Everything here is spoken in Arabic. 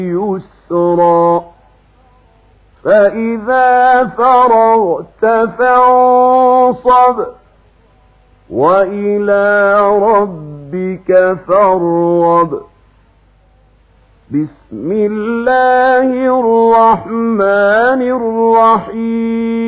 يسرا فإذا فرغت فانصب وإلى ربك فارغب. بسم الله الرحمن الرحيم.